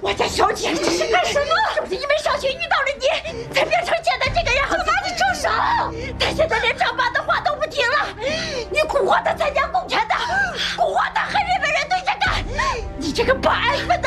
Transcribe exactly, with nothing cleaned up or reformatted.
我家小姐这是干什么？就是因为上学遇到了你，才变成现在这个样子。妈，你住手！他现在连丈爸的话都不听了。你蛊惑他参加共产党，蛊惑他和日本人对着干。你这个不安分